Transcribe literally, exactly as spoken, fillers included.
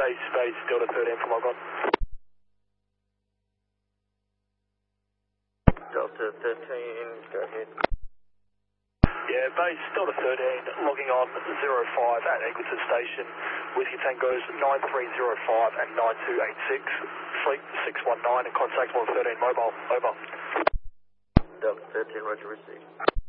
base, base, Delta thirteen from log on. Delta thirteen, go ahead. Yeah, base, Delta thirteen, logging on zero five at Eglinton Station, Whiskey Tangos nine three zero five and nine two eight six, Fleet six one nine, and contact one thirteen mobile, over. Delta thirteen, roger, received.